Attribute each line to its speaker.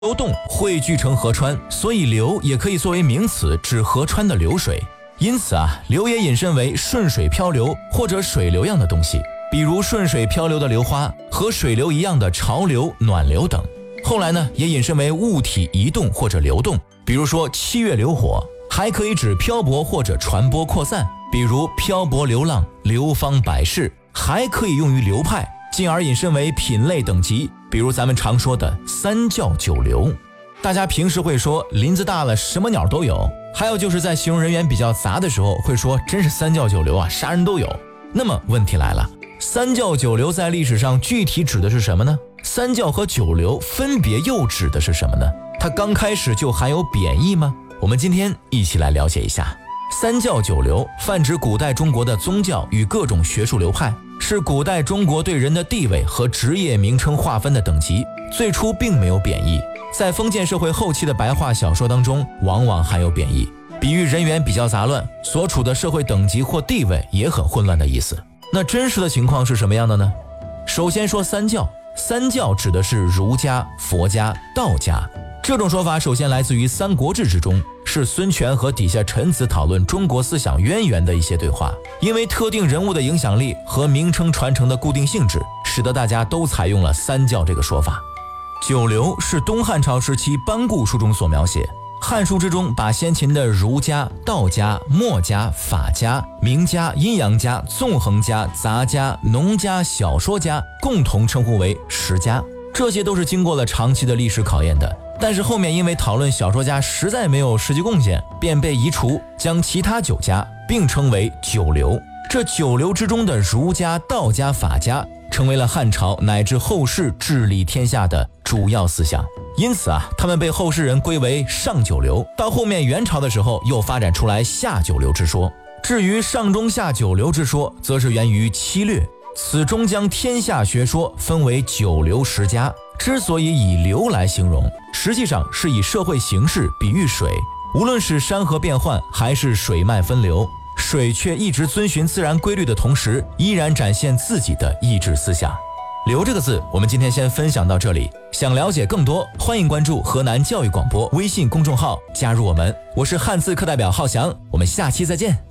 Speaker 1: 流动汇聚成河川，所以流也可以作为名词指河川的流水。因此流也引申为顺水漂流或者水流样的东西，比如顺水漂流的流花和水流一样的潮流、暖流等。后来呢，也引申为物体移动或者流动，比如说七月流火，还可以指漂泊或者传播扩散，比如漂泊流浪、流芳百世，还可以用于流派，进而引申为品类等级，比如咱们常说的三教九流。大家平时会说林子大了什么鸟都有，还有就是在形容人员比较杂的时候会说真是三教九流啊，啥人都有。那么问题来了，三教九流在历史上具体指的是什么呢？三教和九流分别又指的是什么呢？它刚开始就含有贬义吗？我们今天一起来了解一下。三教九流泛指古代中国的宗教与各种学术流派，是古代中国对人的地位和职业名称划分的等级，最初并没有贬义，在封建社会后期的白话小说当中往往含有贬义，比喻人员比较杂乱，所处的社会等级或地位也很混乱的意思。那真实的情况是什么样的呢？首先说三教，三教指的是儒家、佛家、道家。这种说法首先来自于《三国志》之中，是孙权和底下臣子讨论中国思想渊源的一些对话。因为特定人物的影响力和名称传承的固定性质，使得大家都采用了三教这个说法。九流是东汉朝时期班固书中所描写，汉书之中把先秦的儒家、道家、墨家、法家、名家、阴阳家、纵横家、杂家、农家、小说家共同称呼为十家，这些都是经过了长期的历史考验的。但是后面因为讨论小说家实在没有实际贡献，便被移除，将其他九家并称为九流。这九流之中的儒家、道家、法家成为了汉朝乃至后世治理天下的主要思想。因此他们被后世人归为上九流。到后面元朝的时候，又发展出来下九流之说。至于上中下九流之说，则是源于七略，此中将天下学说分为九流十家。之所以以流来形容，实际上是以社会形势比喻水，无论是山河变幻还是水脉分流，水却一直遵循自然规律的同时，依然展现自己的意志思想。流这个字，我们今天先分享到这里。想了解更多，欢迎关注河南教育广播微信公众号，加入我们。我是汉字课代表浩翔，我们下期再见。